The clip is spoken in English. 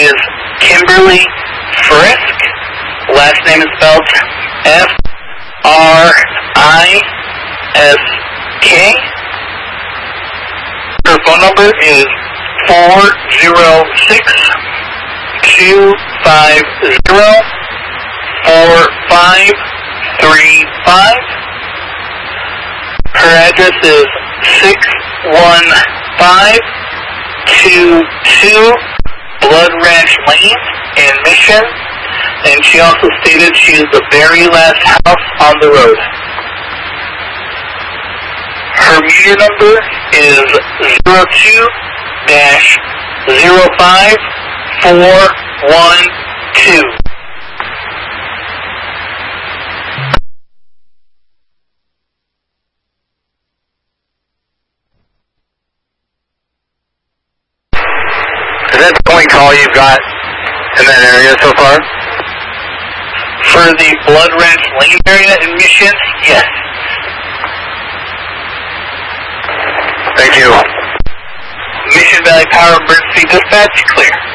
is Kimberly Frisk. Last name is spelled F-R-I-S-K. Her phone number is 406-250-4535. Her address is 61522 Blood Ranch Lane in Mission, and she also stated she is the very last house on the road. Her meter number is 02-05412. Is that the only call you've got in that area so far? For the Blood Ranch Lane area in Mission, yes. Thank you. Mission Valley Power Emergency Dispatch, clear.